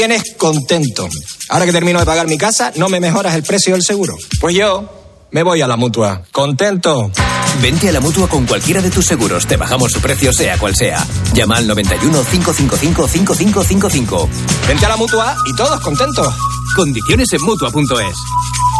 Tienes contento. Ahora que termino de pagar mi casa, ¿no me mejoras el precio del seguro? Pues yo me voy a la Mutua. ¿Contento? Vente a la Mutua con cualquiera de tus seguros. Te bajamos su precio sea cual sea. Llama al 91 555 5555. Vente a la Mutua y todos contentos. Condiciones en Mutua.es.